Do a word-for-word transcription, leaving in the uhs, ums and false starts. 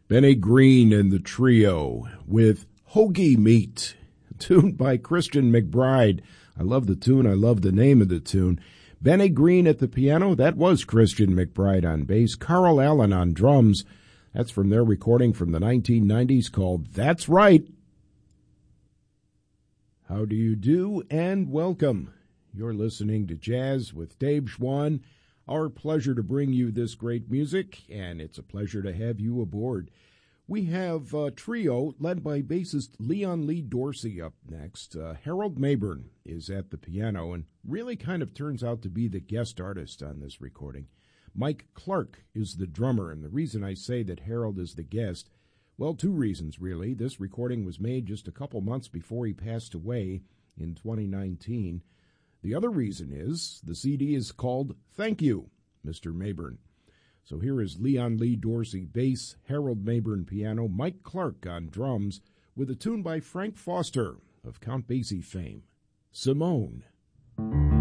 Benny Green and the Trio with Hoagie Meat, tuned by Christian McBride. I love the tune. I love the name of the tune. Benny Green at the piano, that was Christian McBride on bass. Carl Allen on drums. That's from their recording from the nineteen nineties called That's Right. How do you do, and welcome. You're listening to Jazz with Dave Schwann. Our pleasure to bring you this great music, and it's a pleasure to have you aboard. We have a trio led by bassist Leon Lee Dorsey up next. Uh, Harold Mabern is at the piano and really kind of turns out to be the guest artist on this recording. Mike Clark is the drummer, and the reason I say that Harold is the guest, well, two reasons really. This recording was made just a couple months before he passed away in twenty nineteen. The other reason is the C D is called Thank You, Mister Mabern. So here is Leon Lee Dorsey bass, Harold Mabern piano, Mike Clark on drums, with a tune by Frank Foster of Count Basie fame, Simone.